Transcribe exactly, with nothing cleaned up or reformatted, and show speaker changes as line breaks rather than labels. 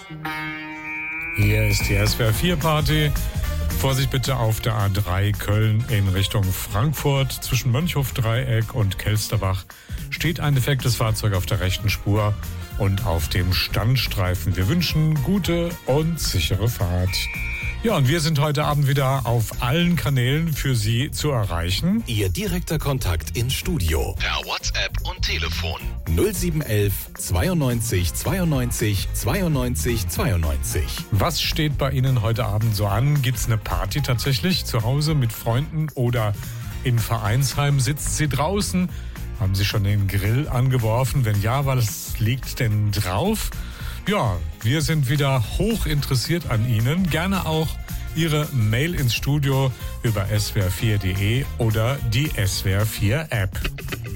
Hier ist die S W R vier Party. Vorsicht bitte auf der A drei Köln in Richtung Frankfurt. Zwischen Mönchhof-Dreieck und Kelsterbach steht ein defektes Fahrzeug auf der rechten Spur und auf dem Standstreifen. Wir wünschen gute und sichere Fahrt. Ja, und wir sind heute Abend wieder auf allen Kanälen für Sie zu erreichen.
Ihr direkter Kontakt ins Studio. Per WhatsApp und Telefon. null sieben eins eins zweiundneunzig zweiundneunzig zweiundneunzig zweiundneunzig.
Was steht bei Ihnen heute Abend so an? Gibt's eine Party tatsächlich zu Hause mit Freunden oder im Vereinsheim? Sitzt Sie draußen? Haben Sie schon den Grill angeworfen? Wenn ja, was liegt denn drauf? Ja, wir sind wieder hoch interessiert an Ihnen. Gerne auch Ihre Mail ins Studio über S W R vier punkt de oder die S W R vier App.